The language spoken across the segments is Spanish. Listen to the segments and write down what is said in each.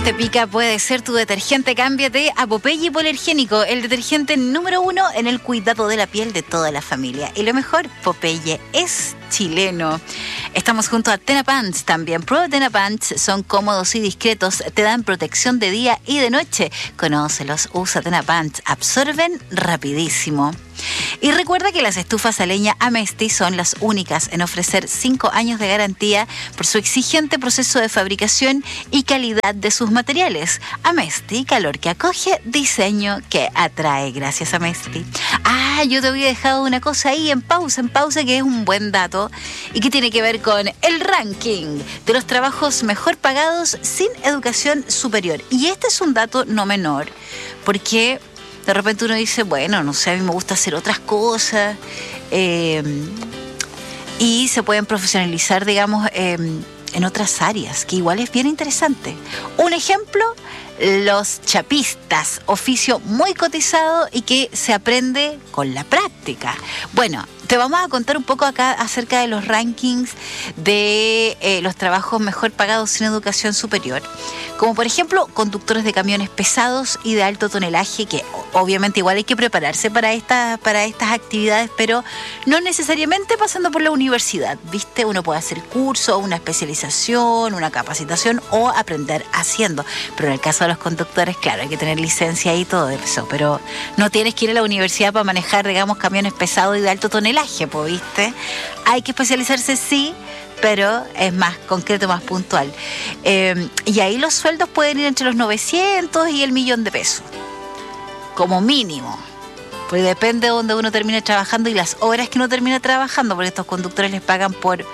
te pica puede ser tu detergente. Cámbiate a Popeye Hipoalergénico, el detergente número 1 en el cuidado de la piel de toda la familia. Y lo mejor, Popeye es chileno. Estamos junto a Tena Pants también. Prueba Tena Pants, son cómodos y discretos, te dan protección de día y de noche. Conócelos, usa Tena Pants, absorben rapidísimo. Y recuerda que las estufas a leña Amesti son las únicas en ofrecer 5 años de garantía por su exigente proceso de fabricación y calidad de sus materiales. Amesti, calor que acoge, diseño que atrae. Gracias, Amesti. Yo te había dejado una cosa ahí en pausa, que es un buen dato y que tiene que ver con el ranking de los trabajos mejor pagados sin educación superior. Y este es un dato no menor, porque de repente uno dice, bueno, no sé, a mí me gusta hacer otras cosas y se pueden profesionalizar, digamos, en otras áreas, que igual es bien interesante. Un ejemplo, los chapistas, oficio muy cotizado y que se aprende con la práctica. Bueno, te vamos a contar un poco acá acerca de los rankings de los trabajos mejor pagados sin educación superior, como por ejemplo conductores de camiones pesados y de alto tonelaje, que obviamente igual hay que prepararse para estas actividades, pero no necesariamente pasando por la universidad, ¿viste? Uno puede hacer curso, una especialización, una capacitación o aprender haciendo, pero en el caso de los conductores, claro, hay que tener licencia y todo eso, pero no tienes que ir a la universidad para manejar, digamos, camiones pesados y de alto tonelaje, ¿viste? Hay que especializarse, sí, pero es más concreto, más puntual. Y ahí los sueldos pueden ir entre los 900 y el 1.000.000 de pesos, como mínimo. Porque depende de donde uno termine trabajando y las horas que uno termina trabajando, porque estos conductores les pagan por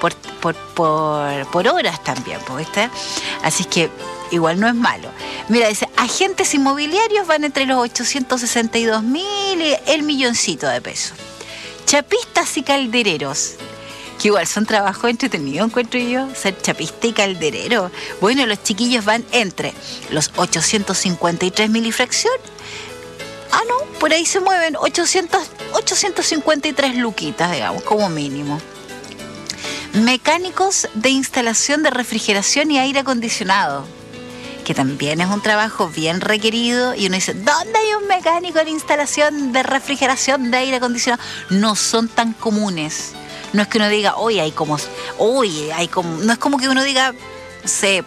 horas también, ¿viste? Así que igual no es malo. Mira, dice, agentes inmobiliarios van entre los 862.000 y el 1.000.000 de pesos. Chapistas y caldereros, que igual son trabajos entretenidos, encuentro yo, ser chapista y calderero. Bueno, los chiquillos van entre los 853.000 y fracción. Por ahí se mueven 853 luquitas, digamos, como mínimo. Mecánicos de instalación de refrigeración y aire acondicionado, que también es un trabajo bien requerido, y uno dice, ¿dónde hay un mecánico en instalación de refrigeración de aire acondicionado? No son tan comunes. No es que uno diga, no es como que uno diga, no sé,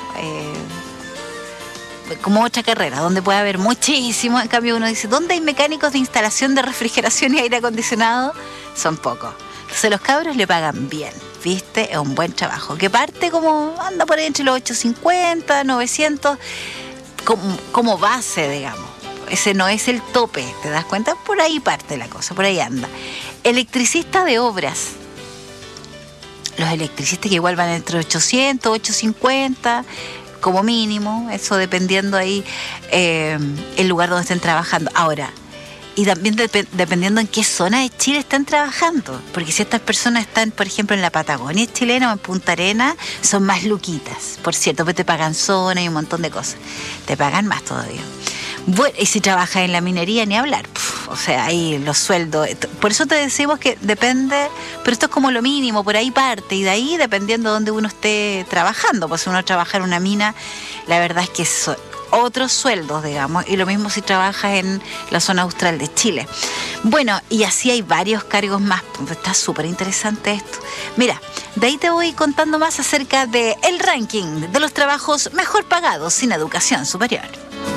como otra carrera, donde puede haber muchísimo. En cambio uno dice, ¿dónde hay mecánicos de instalación de refrigeración y aire acondicionado? Son pocos. Entonces los cabros le pagan bien, ¿viste? Es un buen trabajo, que parte como, anda por ahí entre los 850, 900, como base, digamos. Ese no es el tope, ¿te das cuenta? Por ahí parte la cosa, por ahí anda. Electricista de obras. Los electricistas que igual van entre 800, 850, como mínimo, eso dependiendo ahí el lugar donde estén trabajando. Ahora, y también dependiendo en qué zona de Chile están trabajando, porque si estas personas están, por ejemplo, en la Patagonia chilena o en Punta Arenas, son más luquitas, por cierto, pues te pagan zona y un montón de cosas, te pagan más todavía. Bueno, y si trabajas en la minería, ni hablar. O sea, ahí los sueldos. Por eso te decimos que depende, pero esto es como lo mínimo, por ahí parte, y de ahí dependiendo de donde uno esté trabajando. Pues si uno trabaja en una mina, la verdad es que son otros sueldos, digamos, y lo mismo si trabajas en la zona austral de Chile. Bueno, y así hay varios cargos más. Está súper interesante esto. Mira, de ahí te voy contando más acerca del ranking de los trabajos mejor pagados sin educación superior.